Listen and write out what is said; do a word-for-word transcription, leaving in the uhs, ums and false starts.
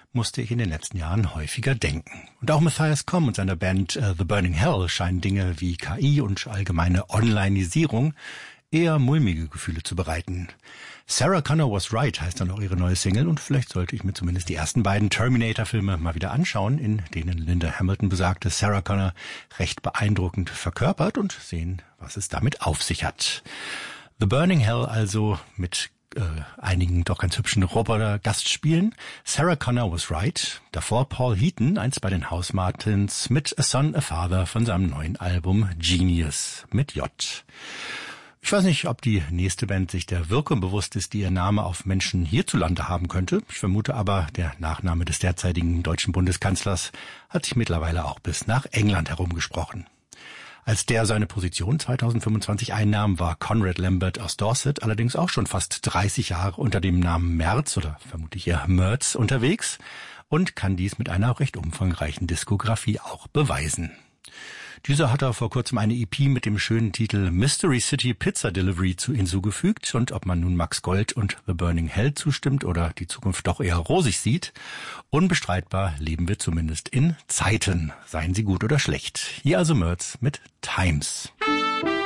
musste ich in den letzten Jahren häufiger denken. Und auch Matthias Comm und seiner Band uh, The Burning Hell scheinen Dinge wie K I und allgemeine Onlineisierung eher mulmige Gefühle zu bereiten. Sarah Connor Was Right heißt dann auch ihre neue Single und vielleicht sollte ich mir zumindest die ersten beiden Terminator-Filme mal wieder anschauen, in denen Linda Hamilton besagte Sarah Connor recht beeindruckend verkörpert und sehen, was es damit auf sich hat. The Burning Hell also mit äh, einigen doch ganz hübschen Roboter-Gastspielen. Sarah Connor Was Right, davor Paul Heaton, einst bei den House Martins, mit A Son, A Father von seinem neuen Album Genius mit J. Ich weiß nicht, ob die nächste Band sich der Wirkung bewusst ist, die ihr Name auf Menschen hierzulande haben könnte. Ich vermute aber, der Nachname des derzeitigen deutschen Bundeskanzlers hat sich mittlerweile auch bis nach England herumgesprochen. Als der seine Position zweitausendfünfundzwanzig einnahm, war Conrad Lambert aus Dorset allerdings auch schon fast dreißig Jahre unter dem Namen Merz oder vermutlich eher Merz unterwegs und kann dies mit einer recht umfangreichen Diskografie auch beweisen. Dieser hat er vor kurzem eine E P mit dem schönen Titel Mystery City Pizza Delivery zu hinzugefügt und ob man nun Max Gold und The Burning Hell zustimmt oder die Zukunft doch eher rosig sieht, unbestreitbar leben wir zumindest in Zeiten, seien sie gut oder schlecht. Hier also Merz mit Times.